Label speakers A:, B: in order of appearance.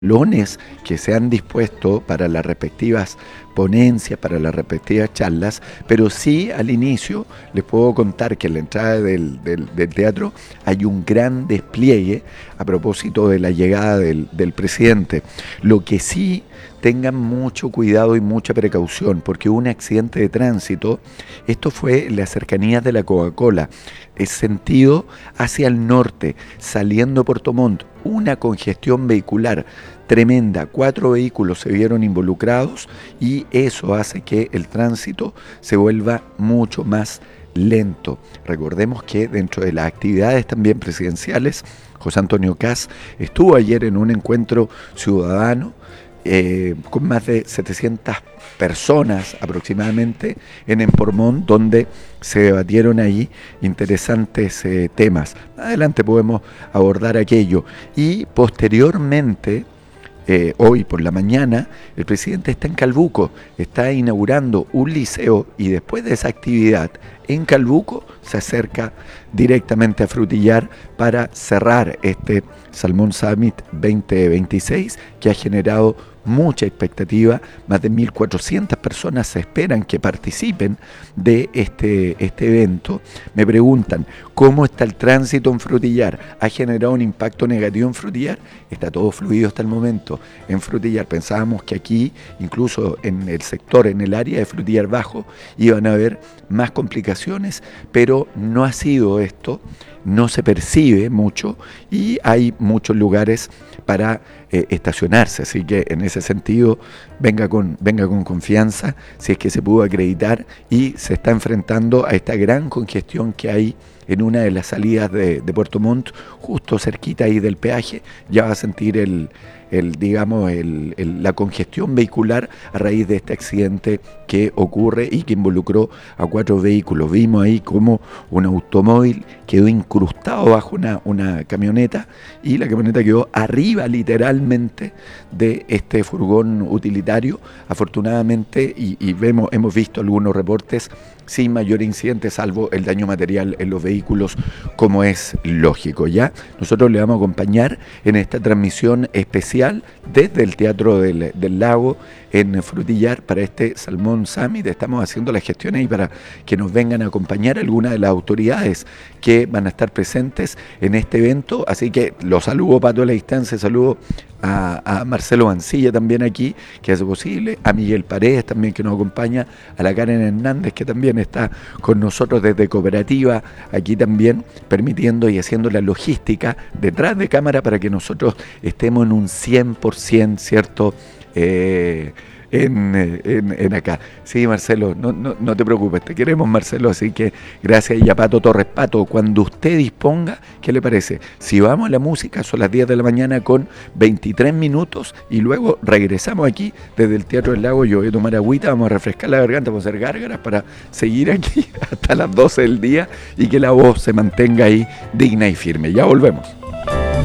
A: salones que se han dispuesto para las respectivas ponencias, para las respectivas charlas, pero sí al inicio les puedo contar que en la entrada del teatro hay un gran despliegue a propósito de la llegada del presidente. Lo que sí, tengan mucho cuidado y mucha precaución, porque hubo un accidente de tránsito. Esto fue en las cercanías de la Coca-Cola, es sentido hacia el norte, saliendo de Puerto Montt, una congestión vehicular tremenda, 4 vehículos se vieron involucrados y eso hace que el tránsito se vuelva mucho más lento. Recordemos que dentro de las actividades también presidenciales, José Antonio Kast estuvo ayer en un encuentro ciudadano con más de 700 personas aproximadamente en Portmont, donde se debatieron ahí interesantes temas. Adelante podemos abordar aquello. Y posteriormente, hoy por la mañana, el presidente está en Calbuco, está inaugurando un liceo y después de esa actividad en Calbuco se acerca directamente a Frutillar para cerrar este Salmón Summit 2026 que ha generado mucha expectativa. Más de 1.400 personas se esperan que participen de este evento. Me preguntan, ¿cómo está el tránsito en Frutillar? ¿Ha generado un impacto negativo en Frutillar? Está todo fluido hasta el momento. En Frutillar pensábamos que aquí, incluso en el sector, en el área de Frutillar Bajo, iban a haber más complicaciones, pero no ha sido esto. No se percibe mucho y hay muchos lugares para estacionarse, así que en ese sentido venga con confianza si es que se pudo acreditar y se está enfrentando a esta gran congestión que hay en una de las salidas de Puerto Montt, justo cerquita ahí del peaje. Ya va a sentir la congestión vehicular a raíz de este accidente que ocurre y que involucró a 4 vehículos. Vimos ahí como un automóvil quedó incrustado bajo una camioneta y la camioneta quedó arriba literalmente de este furgón utilitario. Afortunadamente, hemos visto algunos reportes sin mayor incidente, salvo el daño material en los vehículos, como es lógico. Ya nosotros le vamos a acompañar en esta transmisión especial desde el Teatro del Lago en Frutillar para este Salmón Summit. Estamos haciendo las gestiones ahí para que nos vengan a acompañar algunas de las autoridades que van a estar presentes en este evento, así que los saludo, Pato, a la distancia, saludo a Marcelo Mancilla también aquí, que hace posible, a Miguel Paredes también que nos acompaña, a la Karen Hernández que también está con nosotros desde Cooperativa, aquí también permitiendo y haciendo la logística detrás de cámara para que nosotros estemos en un 100%, ¿cierto? En acá. Sí, Marcelo, no te preocupes, te queremos, Marcelo, así que gracias. Y a Pato Torres. Pato, cuando usted disponga, ¿qué le parece? Si vamos a la música, son las 10 de la mañana con 23 minutos y luego regresamos aquí desde el Teatro del Lago. Yo voy a tomar agüita, vamos a refrescar la garganta, vamos a hacer gárgaras para seguir aquí hasta las 12 del día y que la voz se mantenga ahí digna y firme. Ya volvemos.